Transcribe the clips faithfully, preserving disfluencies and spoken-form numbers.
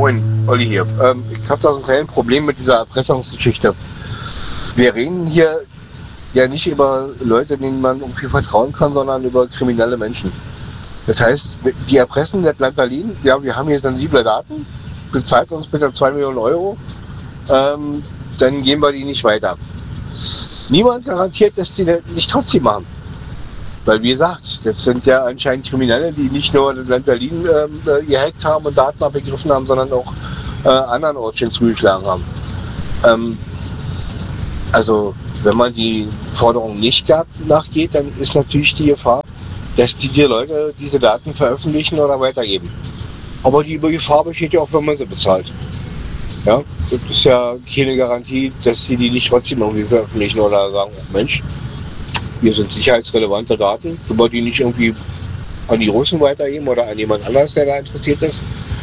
Moin, Olli hier. Ähm, ich habe da so ein kleines Problem mit dieser Erpressungsgeschichte. Wir reden hier ja nicht über Leute, denen man irgendwie vertrauen kann, sondern über kriminelle Menschen. Das heißt, die erpressen das Land Berlin, ja, wir haben hier sensible Daten, bezahlt uns bitte zwei Millionen Euro, ähm, dann geben wir die nicht weiter. Niemand garantiert, dass die das nicht trotzdem machen. Weil wie gesagt, das sind ja anscheinend Kriminelle, die nicht nur das Land Berlin ähm, gehackt haben und Daten abgegriffen haben, sondern auch äh, anderen Ortchen zugeschlagen haben. Ähm, also wenn man die Forderung nicht gab, nachgeht, dann ist natürlich die Gefahr, dass die, die Leute diese Daten veröffentlichen oder weitergeben. Aber die Gefahr besteht ja auch, wenn man sie bezahlt. Ja, das ist ja keine Garantie, dass sie die nicht trotzdem irgendwie veröffentlichen oder sagen, oh Mensch, hier sind sicherheitsrelevante Daten, wenn wir die nicht irgendwie an die Russen weitergeben oder an jemand anderes, der da interessiert ist.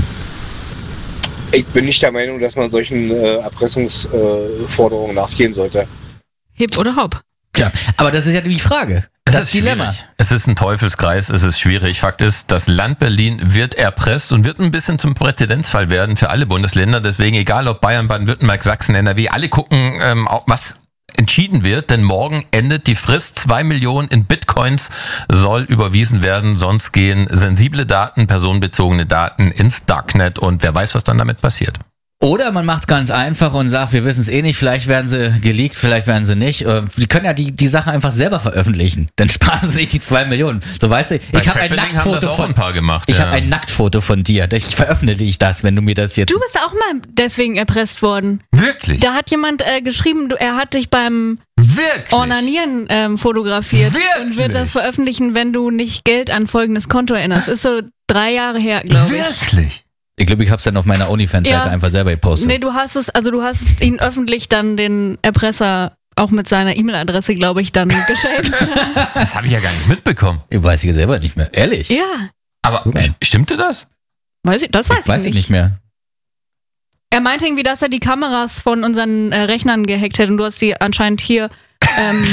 Ich bin nicht der Meinung, dass man solchen äh, Erpressungsforderungen äh, nachgehen sollte. Hip oder Hop? Ja, aber das ist ja die Frage. Es Das ist Dilemma. schwierig. Es ist ein Teufelskreis, es ist schwierig. Fakt ist, das Land Berlin wird erpresst und wird ein bisschen zum Präzedenzfall werden für alle Bundesländer. Deswegen, egal ob Bayern, Baden-Württemberg, Sachsen, N R W, alle gucken, ähm, was entschieden wird, denn morgen endet die Frist. Zwei Millionen in Bitcoins soll überwiesen werden, sonst gehen sensible Daten, personenbezogene Daten ins Darknet und wer weiß, was dann damit passiert. Oder man macht es ganz einfach und sagt, wir wissen es eh nicht, vielleicht werden sie geleakt, vielleicht werden sie nicht. Die können ja die, die Sache einfach selber veröffentlichen. Dann sparen sie sich die zwei Millionen. So, weißt du, ich habe ein Nacktfoto von ein paar gemacht, Ich ja. habe ein Nacktfoto von dir. Ich veröffentliche ich das, wenn du mir das jetzt... Du bist auch mal deswegen erpresst worden. Wirklich? Da hat jemand äh, geschrieben, du, er hat dich beim Wirklich? Onanieren ähm, fotografiert. Wirklich? Und wird das veröffentlichen, wenn du nicht Geld an folgendes Konto erinnerst. Ist so drei Jahre her, glaube ich. Wirklich? Ich glaube, ich habe es dann auf meiner OnlyFans-Seite Ja. einfach selber gepostet. Nee, du hast es, also du hast ihn öffentlich dann den Erpresser auch mit seiner E-Mail-Adresse, glaube ich, dann geschenkt. Das habe ich ja gar nicht mitbekommen. Ich weiß ich selber nicht mehr. Ehrlich? Ja, Aber Guck mal. stimmte das? weiß ich, das weiß ich, weiß ich nicht. nicht mehr. Er meinte irgendwie, dass er die Kameras von unseren äh, Rechnern gehackt hätte und du hast die anscheinend hier. Ähm,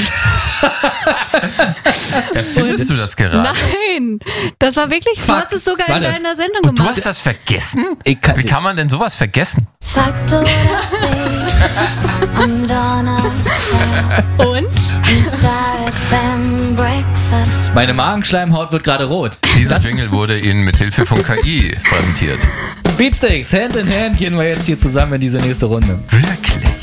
Erfindest du das gerade? nein, das war wirklich, du Fuck. hast es sogar Warte. in deiner Sendung Und du gemacht. hast das vergessen? Ich kann- Wie kann man denn sowas vergessen? Sagte oder fake am Donnerstag Und? im Star F M Breakfast. Meine Magenschleimhaut wird gerade rot. Dieser Das- Jingle wurde Ihnen mit Hilfe von K I präsentiert. Beatsteaks, Hand in Hand gehen wir jetzt hier zusammen in diese nächste Runde. Wirklich?